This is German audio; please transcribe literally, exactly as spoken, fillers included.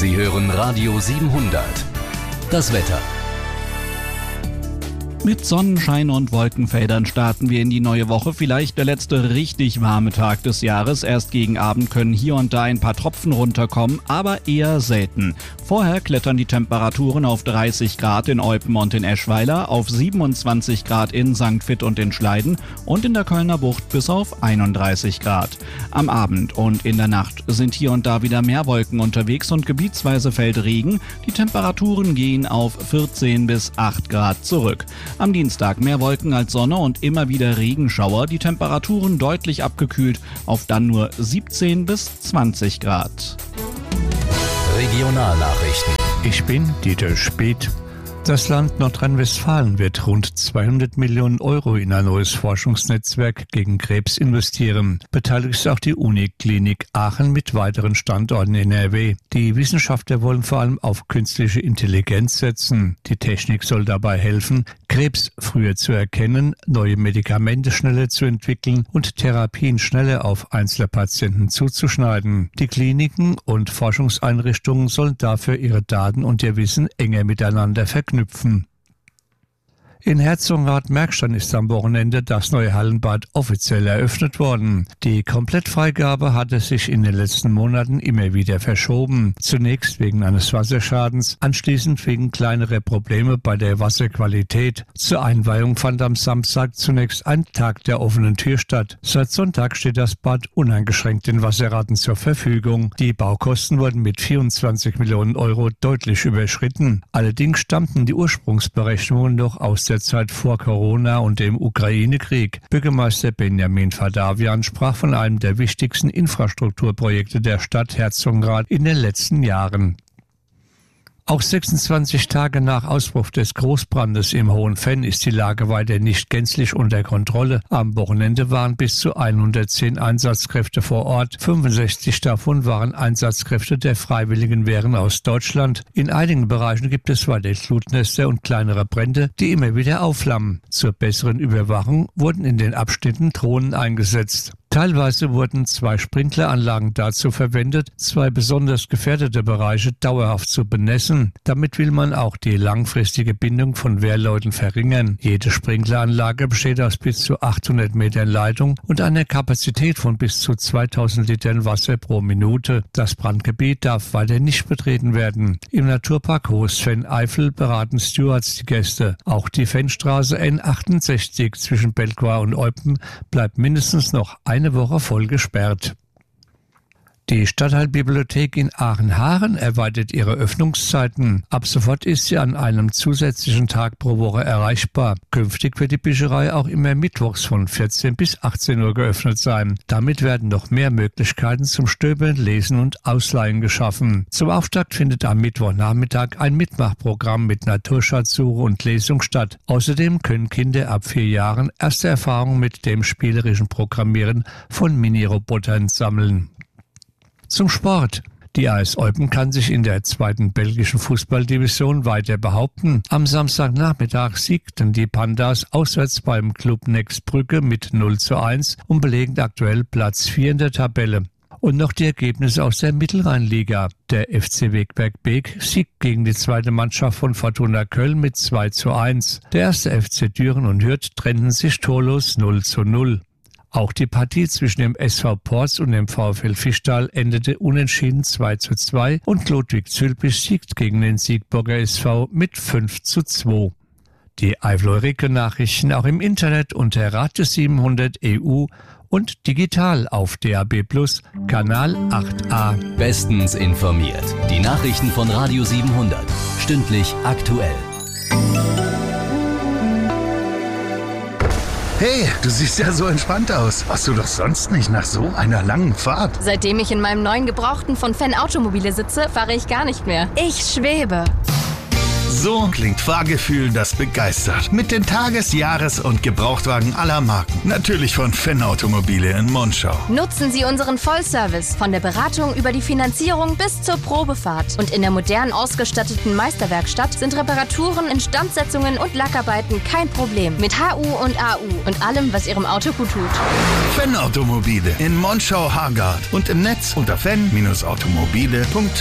Sie hören Radio siebenhundert. Das Wetter. Mit Sonnenschein und Wolkenfeldern starten wir in die neue Woche. Vielleicht der letzte richtig warme Tag des Jahres. Erst gegen Abend können hier und da ein paar Tropfen runterkommen, aber eher selten. Vorher klettern die Temperaturen auf dreißig Grad in Eupen und in Eschweiler, auf siebenundzwanzig Grad in Sankt Vith und in Schleiden und in der Kölner Bucht bis auf einunddreißig Grad. Am Abend und in der Nacht sind hier und da wieder mehr Wolken unterwegs und gebietsweise fällt Regen. Die Temperaturen gehen auf vierzehn bis acht Grad zurück. Am Dienstag mehr Wolken als Sonne und immer wieder Regenschauer, die Temperaturen deutlich abgekühlt auf dann nur siebzehn bis zwanzig Grad. Regionalnachrichten. Ich bin Dieter Speth. Das Land Nordrhein-Westfalen wird rund zweihundert Millionen Euro in ein neues Forschungsnetzwerk gegen Krebs investieren. Beteiligt ist auch die Uniklinik Aachen mit weiteren Standorten in N R W. Die Wissenschaftler wollen vor allem auf künstliche Intelligenz setzen. Die Technik soll dabei helfen, Krebs früher zu erkennen, neue Medikamente schneller zu entwickeln und Therapien schneller auf Einzelpatienten zuzuschneiden. Die Kliniken und Forschungseinrichtungen sollen dafür ihre Daten und ihr Wissen enger miteinander verknüpfen. Knüpfen. In Herzogenrath-Merkstein ist am Wochenende das neue Hallenbad offiziell eröffnet worden. Die Komplettfreigabe hatte sich in den letzten Monaten immer wieder verschoben. Zunächst wegen eines Wasserschadens, anschließend wegen kleinerer Probleme bei der Wasserqualität. Zur Einweihung fand am Samstag zunächst ein Tag der offenen Tür statt. Seit Sonntag steht das Bad uneingeschränkt den Wasserraten zur Verfügung. Die Baukosten wurden mit vierundzwanzig Millionen Euro deutlich überschritten. Allerdings stammten die Ursprungsberechnungen noch aus der Zeit vor Corona und dem Ukraine-Krieg. Bürgermeister Benjamin Fadavian sprach von einem der wichtigsten Infrastrukturprojekte der Stadt Herzogenrath in den letzten Jahren. Auch sechsundzwanzig Tage nach Ausbruch des Großbrandes im Hohenfenn ist die Lage weiter nicht gänzlich unter Kontrolle. Am Wochenende waren bis zu hundertzehn Einsatzkräfte vor Ort. fünfundsechzig davon waren Einsatzkräfte der Freiwilligen Wehren aus Deutschland. In einigen Bereichen gibt es weiter Glutnester und kleinere Brände, die immer wieder aufflammen. Zur besseren Überwachung wurden in den Abschnitten Drohnen eingesetzt. Teilweise wurden zwei Sprinkleranlagen dazu verwendet, zwei besonders gefährdete Bereiche dauerhaft zu benässen. Damit will man auch die langfristige Bindung von Wehrleuten verringern. Jede Sprinkleranlage besteht aus bis zu achthundert Metern Leitung und einer Kapazität von bis zu zweitausend Litern Wasser pro Minute. Das Brandgebiet darf weiter nicht betreten werden. Im Naturpark Hohes Venn-Eifel beraten Stewards die Gäste. Auch die Fennstraße N achtundsechzig zwischen Belquar und Eupen bleibt mindestens noch ein eine Woche voll gesperrt. Die Stadtteilbibliothek in Aachen-Haaren erweitert ihre Öffnungszeiten. Ab sofort ist sie an einem zusätzlichen Tag pro Woche erreichbar. Künftig wird die Bücherei auch immer mittwochs von vierzehn bis achtzehn Uhr geöffnet sein. Damit werden noch mehr Möglichkeiten zum Stöbern, Lesen und Ausleihen geschaffen. Zum Auftakt findet am Mittwochnachmittag ein Mitmachprogramm mit Naturschatzsuche und Lesung statt. Außerdem können Kinder ab vier Jahren erste Erfahrungen mit dem spielerischen Programmieren von Mini-Robotern sammeln. Zum Sport. Die A S Eupen kann sich in der zweiten belgischen Fußballdivision weiter behaupten. Am Samstagnachmittag siegten die Pandas auswärts beim Club Next Brügge mit null zu eins und belegen aktuell Platz vier in der Tabelle. Und noch die Ergebnisse aus der Mittelrheinliga. Der F C Wegberg Beek siegt gegen die zweite Mannschaft von Fortuna Köln mit zwei zu eins. Der erste F C Düren und Hürth trennten sich torlos null zu null. Auch die Partie zwischen dem S V Porz und dem VfL Fischtal endete unentschieden zwei zu zwei und Ludwig Zülpich siegt gegen den Siegburger S V mit fünf zu zwei. Die Eifel-Eureka-Nachrichten auch im Internet unter Radio siebenhundert E U und digital auf D A B Plus, Kanal acht a. Bestens informiert. Die Nachrichten von Radio siebenhundert. Stündlich aktuell. Hey, du siehst ja so entspannt aus. Warst du doch sonst nicht nach so einer langen Fahrt? Seitdem ich in meinem neuen Gebrauchten von Fenn Automobile sitze, fahre ich gar nicht mehr. Ich schwebe. So klingt Fahrgefühl, das begeistert. Mit den Tages-, Jahres- und Gebrauchtwagen aller Marken. Natürlich von Fenn Automobile in Monschau. Nutzen Sie unseren Vollservice. Von der Beratung über die Finanzierung bis zur Probefahrt. Und in der modern ausgestatteten Meisterwerkstatt sind Reparaturen, Instandsetzungen und Lackarbeiten kein Problem. Mit H U und A U und allem, was Ihrem Auto gut tut. Fenn Automobile in Monschau-Hargard und im Netz unter fenn Bindestrich automobile punkt